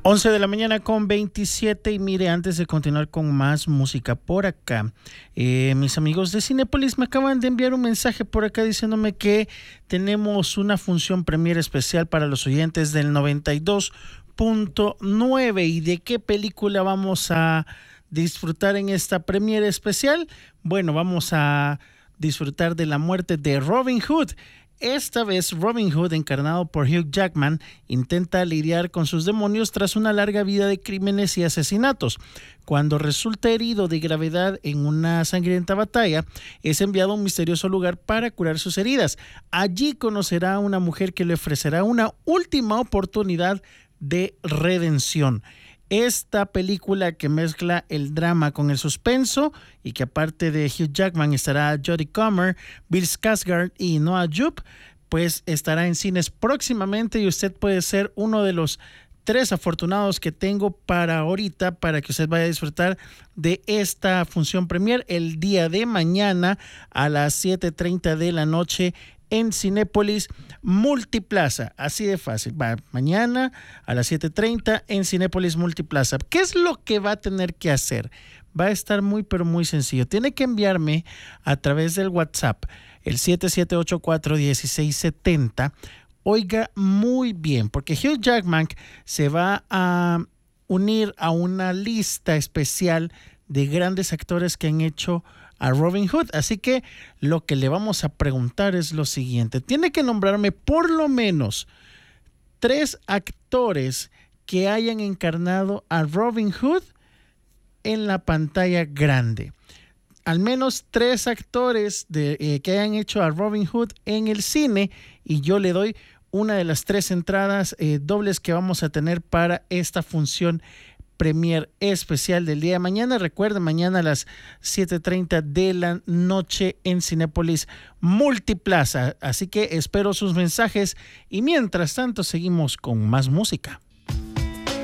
11 de la mañana con 27 y mire, antes de continuar con más música por acá, mis amigos de Cinépolis me acaban de enviar un mensaje por acá diciéndome que tenemos una función premier especial para los oyentes del 92.9 y de qué película vamos a disfrutar en esta premier especial. Bueno, vamos a disfrutar de la muerte de Robin Hood. Esta vez Robin Hood, encarnado por Hugh Jackman, intenta lidiar con sus demonios tras una larga vida de crímenes y asesinatos. Cuando resulta herido de gravedad en una sangrienta batalla, es enviado a un misterioso lugar para curar sus heridas. Allí conocerá a una mujer que le ofrecerá una última oportunidad de redención. Esta película que mezcla el drama con el suspenso y que aparte de Hugh Jackman estará Jodie Comer, Bill Skarsgård y Noah Jupe, pues estará en cines próximamente y usted puede ser uno de los 3 afortunados que tengo para ahorita para que usted vaya a disfrutar de esta función premier el día de mañana a las 7:30 de la noche en Cinépolis Multiplaza, así de fácil. Va mañana a las 7:30 en Cinépolis Multiplaza. ¿Qué es lo que va a tener que hacer? Va a estar muy pero muy sencillo. Tiene que enviarme a través del WhatsApp el 7784-1670. Oiga muy bien, porque Hugh Jackman se va a unir a una lista especial de grandes actores que han hecho a Robin Hood. Así que lo que le vamos a preguntar es lo siguiente. Tiene que nombrarme por lo menos 3 actores que hayan encarnado a Robin Hood en la pantalla grande. Al menos 3 actores que hayan hecho a Robin Hood en el cine y yo le doy una de las 3 entradas dobles que vamos a tener para esta función premier especial del día de mañana. Recuerden, mañana a las 7:30 de la noche en Cinépolis Multiplaza. Así que espero sus mensajes y mientras tanto seguimos con más música.